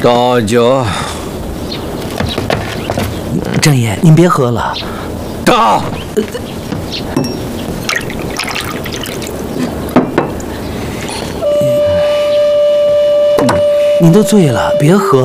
倒酒。 郑爷，您别喝了。 倒。 您都醉了，别喝。